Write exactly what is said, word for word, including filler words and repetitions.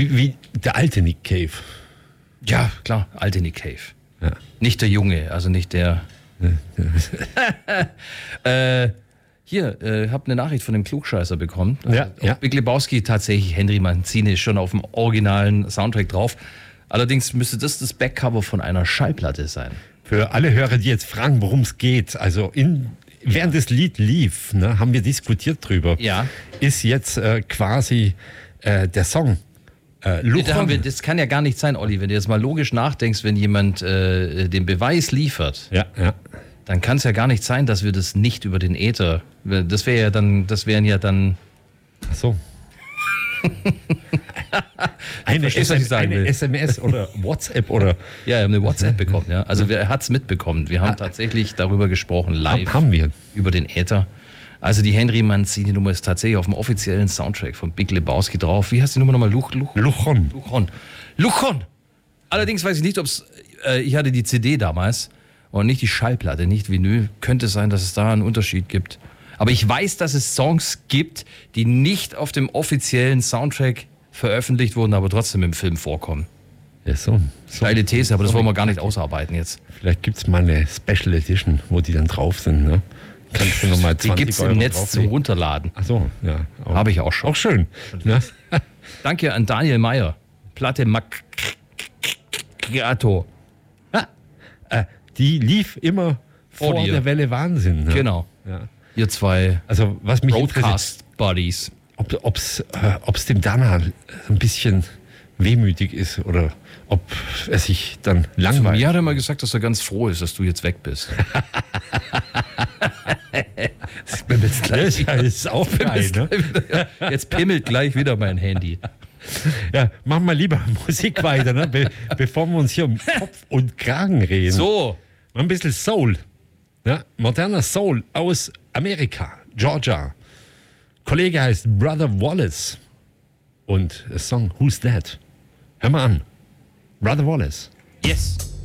Wie, wie der alte Nick Cave. Ja, klar, alte Nick Cave. Ja. Nicht der Junge, also nicht der... äh, hier, äh, hab eine Nachricht von dem Klugscheißer bekommen. Ja, ja. Big Lebowski tatsächlich, Henry Mancini ist schon auf dem originalen Soundtrack drauf. Allerdings müsste das das Backcover von einer Schallplatte sein. Für alle Hörer, die jetzt fragen, worum es geht, also in, während das Lied lief, ne, haben wir diskutiert drüber. Ja. Ist jetzt äh, quasi äh, der Song äh, Luchon. Da haben wir, das kann ja gar nicht sein, Olli, wenn du jetzt mal logisch nachdenkst, wenn jemand äh, den Beweis liefert, Ja, ja. dann kann es ja gar nicht sein, dass wir das nicht über den Äther, das wäre ja dann, das wären ja dann... Ach so. eine, Verstehst du, was ich sagen eine will? S M S oder WhatsApp oder... Ja, wir haben eine WhatsApp bekommen, ja. Also wer hat es mitbekommen? Wir haben tatsächlich darüber gesprochen, live. Haben wir. Über den Äther. Also die Henry Mancini-Nummer ist tatsächlich auf dem offiziellen Soundtrack von Big Lebowski drauf. Wie heißt die Nummer nochmal? Luch, Luch, Luchon. Luchon. Luchon! Allerdings weiß ich nicht, ob es... Äh, ich hatte die C D damals und nicht die Schallplatte, nicht Vinyl. Könnte sein, dass es da einen Unterschied gibt. Aber ich weiß, dass es Songs gibt, die nicht auf dem offiziellen Soundtrack veröffentlicht wurden, aber trotzdem im Film vorkommen. Ja, so. so. Steile These, aber das wollen wir gar nicht ausarbeiten jetzt. Vielleicht gibt es mal eine Special Edition, wo die dann drauf sind. Ne? Kannst du nochmal Die zwanzig gibt es im Euro Netz zum drauflegen. Runterladen. Ach so, ja. Auch, Habe ich auch schon. Auch schön. Ne? Danke an Daniel Meyer. Platte Macchiato. Äh, die lief immer vor, Vor dir. der Welle Wahnsinn. Ne? Genau. Ja. Ihr zwei Also was mich interessiert, Broadcast-Buddies. ob es äh, ob's dem Dana ein bisschen wehmütig ist oder ob er sich dann langweilt. Mir hat er mal gesagt, dass er ganz froh ist, dass du jetzt weg bist. Das pimmelt Das gleich wieder. ist auch geil, ne? Jetzt pimmelt gleich wieder mein Handy. Ja, machen wir lieber Musik weiter, ne? Be bevor wir uns hier um Kopf und Kragen reden. So, Mal ein bisschen Soul. Ja? Moderner Soul aus Amerika, Georgia. Kollege heißt Brother Wallace. Und der Song Who's That? Hör mal an. Brother Wallace. yes.